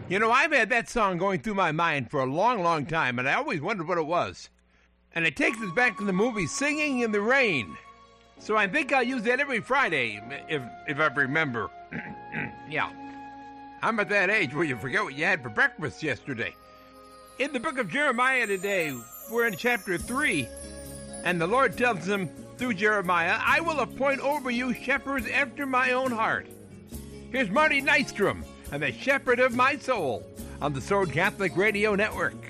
You know, I've had that song going through my mind for a long, long time, and I always wondered what it was. And it takes us back to the movie Singing in the Rain. So I think I'll use that every Friday, if I remember. Yeah. I'm at that age where you forget what you had for breakfast yesterday. In the book of Jeremiah today, we're in chapter 3, and the Lord tells him through Jeremiah, I will appoint over you shepherds after my own heart. Here's Marty Nystrom and the Shepherd of My Soul on the Sword Catholic Radio Network.